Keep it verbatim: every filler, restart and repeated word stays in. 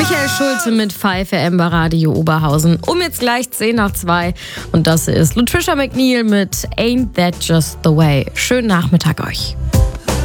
Michael Schulze mit Five A M bei Radio Oberhausen. Um jetzt gleich zehn nach zwei. Und das ist Latricia McNeil mit Ain't That Just The Way. Schönen Nachmittag euch.